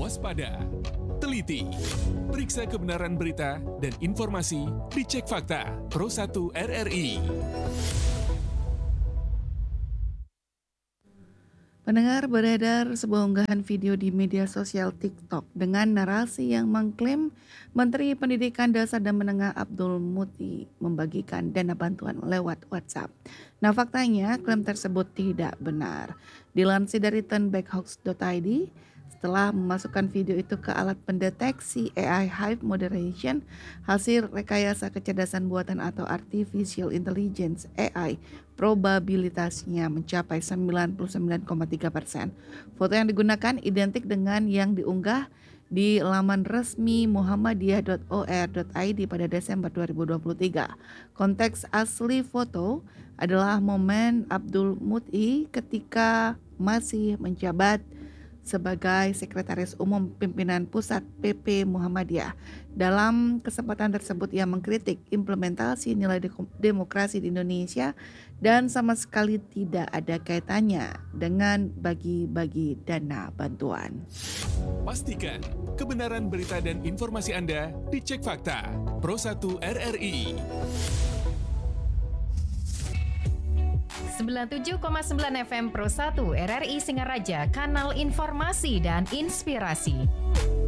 waspada, teliti, periksa kebenaran berita dan informasi di Cek Fakta Pro 1 RRI. Pendengar, beredar sebuah unggahan video di media sosial TikTok dengan narasi yang mengklaim Menteri Pendidikan Dasar dan Menengah Abdul Muti membagikan dana bantuan lewat WhatsApp. Nah, faktanya klaim tersebut tidak benar. Dilansir dari turnbackhoax.id, setelah memasukkan video itu ke alat pendeteksi AI Hive Moderation, hasil rekayasa kecerdasan buatan atau Artificial Intelligence AI probabilitasnya mencapai 99,3%. Foto yang digunakan identik dengan yang diunggah di laman resmi muhammadiyah.or.id pada Desember 2023. Konteks asli foto adalah momen Abdul Muti ketika masih menjabat sebagai Sekretaris Umum Pimpinan Pusat PP Muhammadiyah. Dalam kesempatan tersebut ia mengkritik implementasi nilai demokrasi di Indonesia dan sama sekali tidak ada kaitannya dengan bagi-bagi dana bantuan. Pastikan kebenaran berita dan informasi Anda di Cek Fakta Pro 1 RRI. 97,9 FM Pro 1 RRI Singaraja, kanal informasi dan inspirasi.